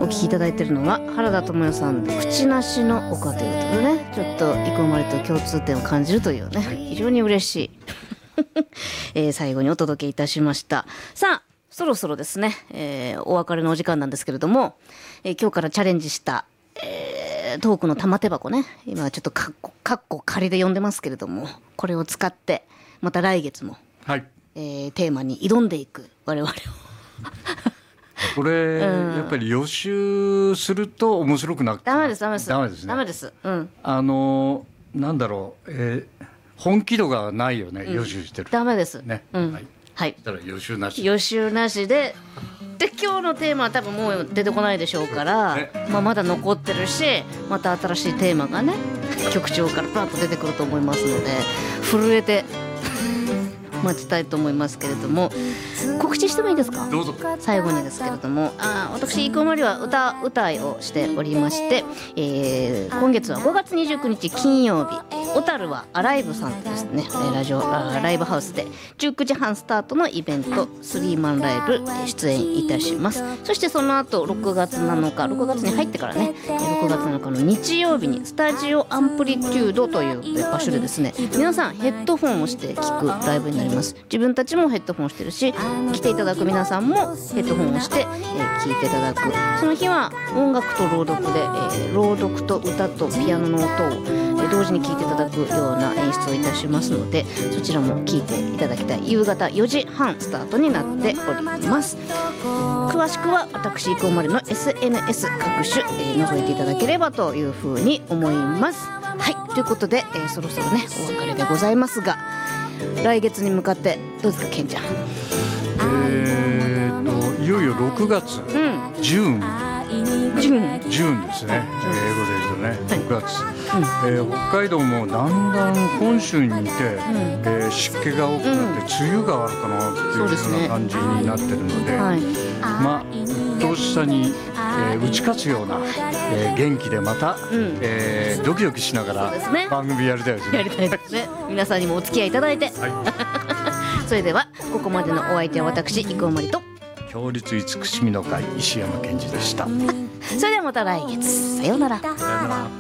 聞きいただいているのは原田知世さんの口なしの丘ということでね、ちょっと生駒里と共通点を感じるというね、非常に嬉しい、最後にお届けいたしました。さあそろそろですね、お別れのお時間なんですけれども、今日からチャレンジした、トークの玉手箱ね、今ちょっとカッコ仮で呼んでますけれども、これを使ってまた来月も、はい、テーマに挑んでいく我々をこれ、やっぱり予習すると面白くなくてダメですね。ダメです、 なんだろう、本気度がないよね、予習してるダメですね、はい、 だから予習なしで今日のテーマは多分もう出てこないでしょうから、まだ残ってるし、また新しいテーマがね局長からパッと出てくると思いますので、震えて待ちたいと思いますけれども、告知してもいいですか？ どうぞ。 最後にですけれども、私生駒里は歌いをしておりまして、今月は5月29日金曜日、小樽はアライブさんとですね、ライブハウスで19時半スタートのイベント3マンライブ出演いたします。そしてその後6月に入ってからね、6月7日の日曜日にスタジオアンプリチュードという場所でですね、皆さんヘッドホンをして聴くライブになります。自分たちもヘッドホンをしてるし、来ていただく皆さんもヘッドホンをして聴いていただく。その日は音楽と朗読で、朗読と歌とピアノの音を同時に聴いていただくような演出をいたしますので、そちらも聴いていただきたい。夕方4時半スタートになっております。詳しくは私生駒里の SNS 各種、覗いていただければというふうに思います。はい、ということで、そろそろねお別れでございますが、来月に向かってどうですか、ケンちゃん。 いよいよ6月、ジューンですね、英語で言うとね、6月、北海道もだんだん本州に似て、湿気が多くなって梅雨があるかなっていうような感じになってるので、鬱陶しさに、打ち勝つような、元気でまた、ドキドキしながら番組やりたいですね。 皆さんにもお付き合いいただいて、それではここまでのお相手は私生駒里と強立慈しみの会石山健二でした。 それではまた来月、さようなら。